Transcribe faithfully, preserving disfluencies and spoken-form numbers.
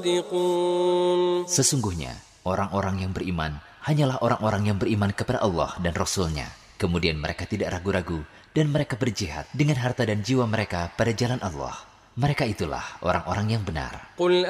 Sesungguhnya orang-orang yang beriman hanyalah orang-orang yang beriman kepada Allah dan Rasul-Nya. Kemudian mereka tidak ragu-ragu dan mereka berjihad dengan harta dan jiwa mereka pada jalan Allah. Mereka itulah orang-orang yang benar.